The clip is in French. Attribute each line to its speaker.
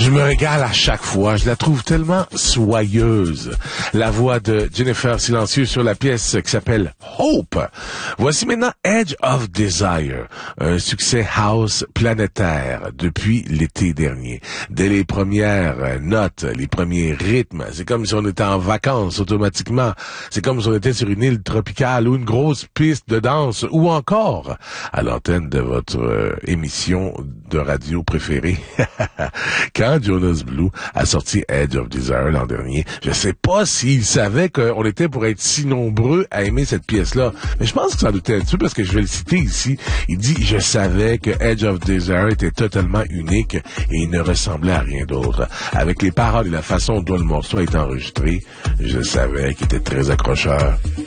Speaker 1: Je me régale à chaque fois. Je la trouve tellement soyeuse. La voix de Jennifer Silencieux sur la pièce qui s'appelle Hope. Voici maintenant Edge of Desire, un succès house planétaire depuis l'été dernier. Dès les premières notes, les premiers rythmes, c'est comme si on était en vacances automatiquement. C'est comme si on était sur une île tropicale ou une grosse piste de danse ou encore à l'antenne de votre émission de radio préférée. Quand Jonas Blue a sorti Edge of Desire l'an dernier, je sais pas s'il savait qu'on était pour être si nombreux à aimer cette pièce-là. Mais je pense que ça en doutait un petit peu parce que je vais le citer ici. Il dit « Je savais que Edge of Desire était totalement unique et il ne ressemblait à rien d'autre. Avec les paroles et la façon dont le morceau a été enregistré, je savais qu'il était très accrocheur. »